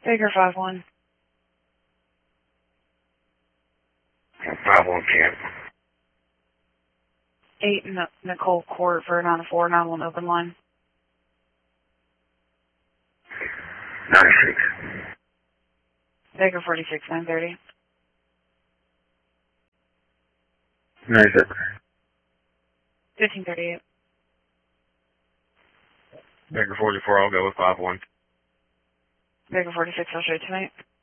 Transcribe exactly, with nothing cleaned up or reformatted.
Baker five one. five one camp. eight N Nicole Court for nine four nine one open line. ninety-six. Baker forty-six nine thirty. ninety-six. fifteen thirty-eight. Baker forty-four, I'll go with five one. Baker forty-six, I'll show you tonight.